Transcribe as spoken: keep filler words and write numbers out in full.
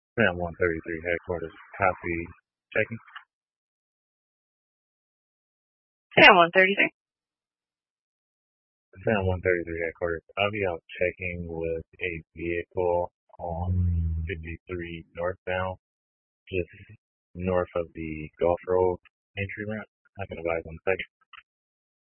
Sam one thirty-three headquarters. Copy. Checking. Sam one thirty-three. Sam one thirty-three headquarters. I'll be out checking with a vehicle on fifty-three northbound, just north of the Gulf Road entry ramp. I can advise on the second.